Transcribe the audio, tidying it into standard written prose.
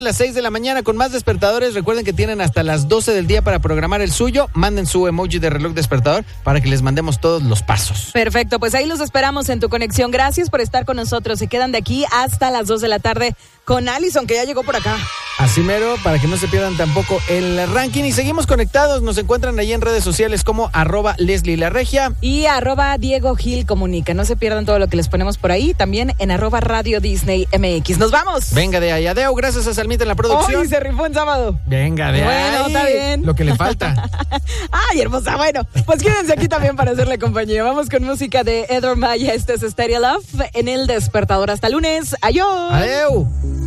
Las 6 de la mañana con más despertadores. Recuerden que tienen hasta las 12 del día para programar el suyo. Manden su emoji de reloj despertador para que les mandemos todos los pasos. Perfecto, pues ahí los esperamos en tu conexión. Gracias por estar con nosotros. Se quedan de aquí hasta las 2 de la tarde con Allison, que ya llegó por acá. Así mero, para que no se pierdan tampoco el ranking. Y seguimos conectados. Nos encuentran ahí en redes sociales como @LeslieLaRegia y @Diego Gil Comunica. No se pierdan todo lo que les ponemos por ahí. También en @Radio Disney MX. ¡Nos vamos! Venga de ahí, adeu. Gracias a Salmita en la producción. ¡Ay, se rifó en sábado! Venga de ahí. Bueno, está bien. Lo que le falta. ¡Ay, hermosa! Bueno, pues quédense aquí también para hacerle compañía. Vamos con música de Edward Maya. Este es Stereo Love en El Despertador. Hasta lunes. ¡Adiós! ¡Adeu!